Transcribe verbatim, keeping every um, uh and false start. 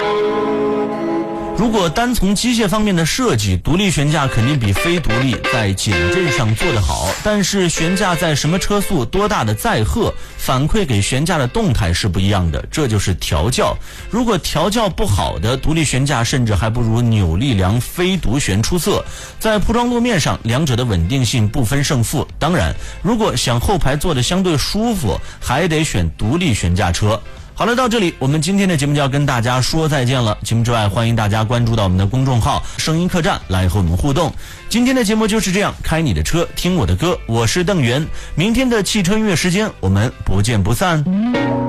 如果单从机械方面的设计，独立悬架肯定比非独立在减震上做得好，但是悬架在什么车速、多大的载荷，反馈给悬架的动态是不一样的，这就是调教。如果调教不好的独立悬架，甚至还不如扭力梁非独悬出色。在铺装路面上，两者的稳定性不分胜负。当然，如果想后排坐得相对舒服，还得选独立悬架车。好了，到这里我们今天的节目就要跟大家说再见了。节目之外，欢迎大家关注到我们的公众号声音客栈来和我们互动。今天的节目就是这样，开你的车，听我的歌，我是邓源。明天的汽车音乐时间，我们不见不散。